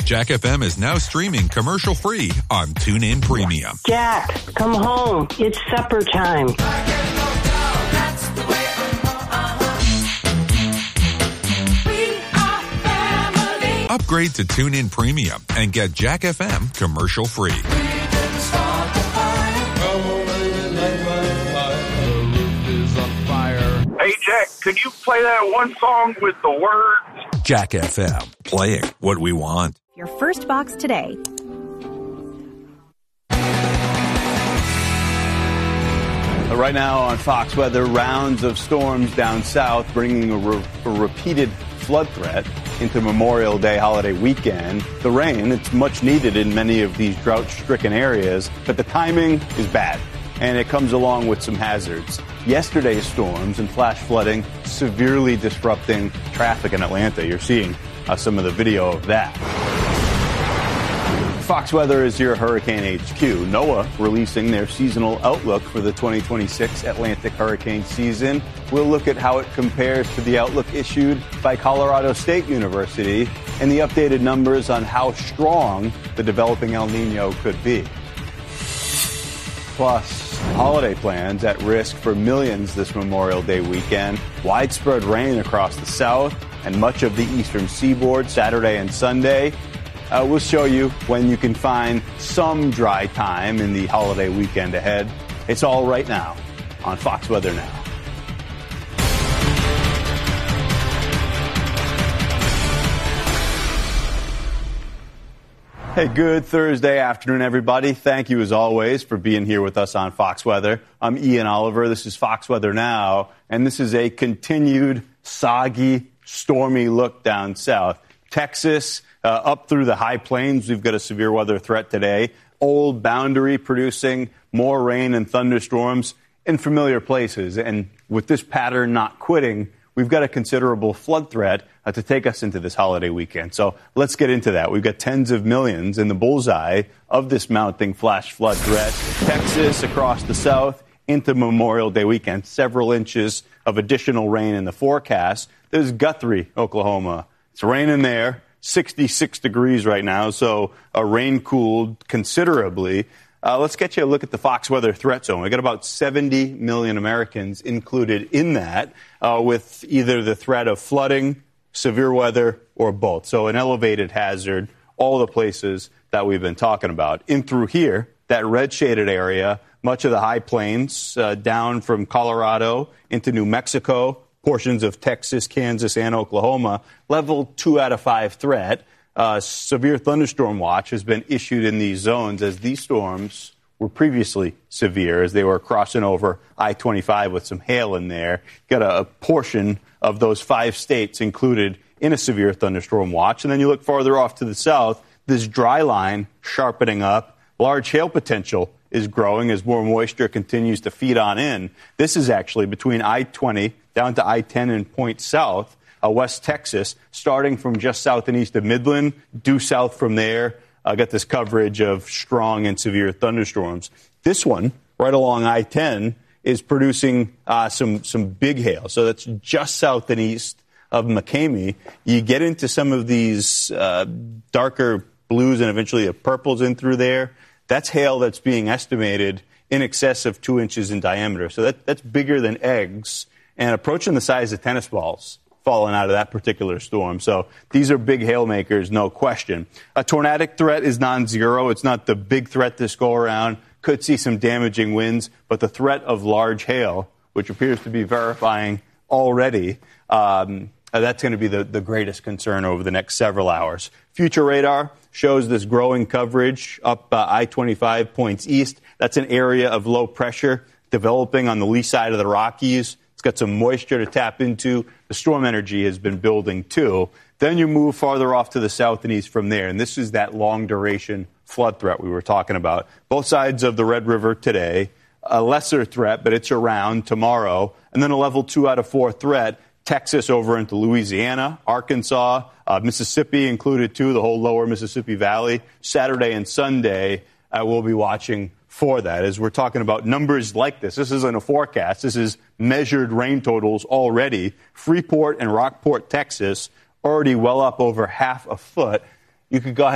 Jack FM is now streaming commercial-free on TuneIn Premium. Jack, come home. It's supper time. Upgrade to TuneIn Premium and get Jack FM commercial-free. Hey, Jack, could you play that one song with the words? Jack FM, playing what we want. Your first box today. Right now on Fox Weather, rounds of storms down south bringing a repeated flood threat into Memorial Day holiday weekend. The rain, it's much needed in many of these drought-stricken areas, but the timing is bad, and it comes along with some hazards. Yesterday's storms and flash flooding severely disrupting traffic in Atlanta. You're seeing some of the video of that. Fox Weather is your Hurricane HQ. NOAA releasing their seasonal outlook for the 2026 Atlantic hurricane season. We'll look at how it compares to the outlook issued by Colorado State University and the updated numbers on how strong the developing El Nino could be. Plus, holiday plans at risk for millions this Memorial Day weekend. Widespread rain across the south and much of the eastern seaboard Saturday and Sunday. We'll show you when you can find some dry time in the holiday weekend ahead. It's all right now on Fox Weather Now. Hey, good Thursday afternoon, everybody. Thank you, as always, for being here with us on Fox Weather. I'm Ian Oliver. This is Fox Weather Now, and this is a continued soggy, stormy look down south. Texas, up through the high plains, we've got a severe weather threat today. Old Boundary producing more rain and thunderstorms in familiar places. And with this pattern not quitting, we've got a considerable flood threat to take us into this holiday weekend. So let's get into that. We've got tens of millions in the bullseye of this mounting flash flood threat. Texas across the south into Memorial Day weekend. Several inches of additional rain in the forecast. There's Guthrie, Oklahoma. It's raining there. 66 degrees right now, so rain cooled considerably. Let's get you a look at the Fox Weather threat zone. We've got about 70 million Americans included in that, with either the threat of flooding, severe weather, or both. So an elevated hazard, all the places that we've been talking about. In through here, that red shaded area, much of the high plains, down from Colorado into New Mexico, portions of Texas, Kansas, and Oklahoma, level 2 out of 5 threat. Severe thunderstorm watch has been issued in these zones as these storms were previously severe as they were crossing over I-25 with some hail in there. Got a portion of those 5 states included in a severe thunderstorm watch. And then you look farther off to the south, this dry line sharpening up. Large hail potential is growing as more moisture continues to feed on in. This is actually between I-20 down to I-10 and Point South, West Texas, starting from just south and east of Midland, due south from there. Got this coverage of strong and severe thunderstorms. This one, right along I-10, is producing some big hail. So that's just south and east of McCamey. You get into some of these darker blues and eventually purples in through there. That's hail that's being estimated in excess of 2 inches in diameter. So that's bigger than eggs and approaching the size of tennis balls falling out of that particular storm. So these are big hail makers, no question. A tornadic threat is non-zero. It's not the big threat this go around. Could see some damaging winds, but the threat of large hail, which appears to be verifying already, that's going to be the greatest concern over the next several hours. Future radar shows this growing coverage up I-25 points east. That's an area of low pressure developing on the lee side of the Rockies. It's got some moisture to tap into. The storm energy has been building too. Then you move farther off to the south and east from there, and this is that long-duration flood threat we were talking about. Both sides of the Red River today, a lesser threat, but it's around tomorrow, and then a level 2 out of 4 threat, Texas over into Louisiana, Arkansas, Mississippi included too, the whole lower Mississippi Valley. Saturday and Sunday, we'll be watching for that as we're talking about numbers like this. This isn't a forecast. This is measured rain totals already. Freeport and Rockport, Texas, already well up over half a foot. You could go ahead